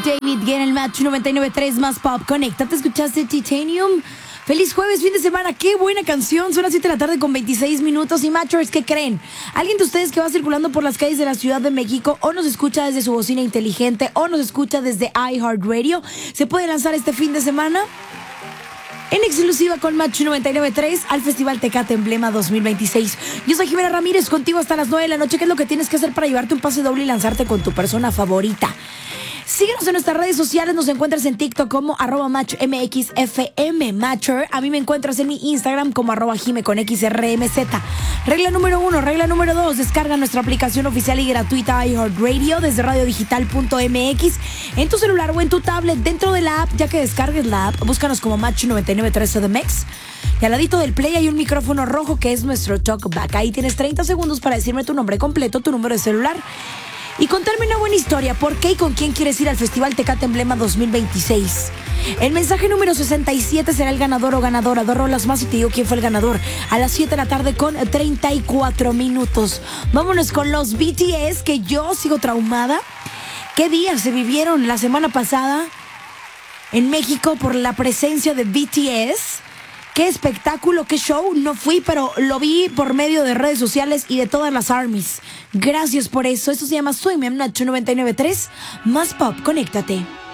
David Guetta en el Match 99.3 más pop. Conéctate, escuchaste Titanium. Feliz jueves, fin de semana, qué buena canción. Son las 7 de la tarde con 26 minutos. Y Matchers, ¿qué creen? Alguien de ustedes que va circulando por las calles de la Ciudad de México o nos escucha desde su bocina inteligente o nos escucha desde iHeartRadio, se puede lanzar este fin de semana en exclusiva con Match 99.3 al Festival Tecate Emblema 2026. Yo soy Jimena Ramírez, contigo hasta las 9 de la noche. ¿Qué es lo que tienes que hacer para llevarte un pase doble y lanzarte con tu persona favorita? Síguenos en nuestras redes sociales, nos encuentras en TikTok como @MatchMXFM Matcher. A mí me encuentras en mi Instagram como @Jime con XRMZ. Regla número 1, regla número 2, descarga nuestra aplicación oficial y gratuita iHeartRadio desde radiodigital.mx en tu celular o en tu tablet dentro de la app. Ya que descargues la app, búscanos como Match 99.3 CDMX. Y al ladito del play hay un micrófono rojo que es nuestro talkback. Ahí tienes 30 segundos para decirme tu nombre completo, tu número de celular y contarme una buena historia. ¿Por qué y con quién quieres ir al Festival Tecate Emblema 2026? El mensaje número 67 será el ganador o ganadora. 2 rolas más y te digo quién fue el ganador. A las 7 de la tarde con 34 minutos. Vámonos con los BTS, que yo sigo traumada. ¿Qué días se vivieron la semana pasada en México por la presencia de BTS? Qué espectáculo, qué show. No fui, pero lo vi por medio de redes sociales y de todas las armies. Gracias por eso. Esto se llama Swim en Nacho 99.3. Más pop, conéctate.